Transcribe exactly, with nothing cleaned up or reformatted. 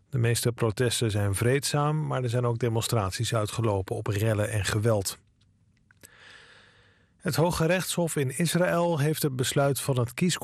De meeste protesten zijn vreedzaam, maar er zijn ook demonstraties uitgelopen op rellen en geweld. Het Hoge Rechtshof in Israël heeft het besluit van het kiescomité